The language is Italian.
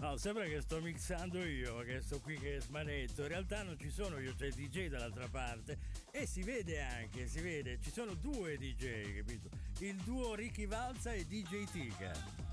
No, sembra che sto mixando io, che sto qui che smanetto. In realtà non ci sono io, c'è il DJ dall'altra parte. E si vede anche, ci sono due DJ, capito? Il duo Ricky Valza e DJ Tika.